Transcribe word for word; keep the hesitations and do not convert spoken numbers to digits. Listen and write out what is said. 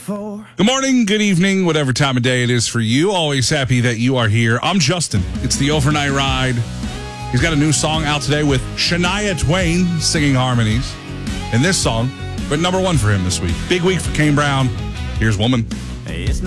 before. Good morning, good evening, whatever time of day it is for you. Always happy that you are here. I'm Justin. It's the Overnight Ride. He's got a new song out today with Shania Twain singing harmonies in this song, but number one for him this week. Big week for Kane Brown. Here's Woman. It's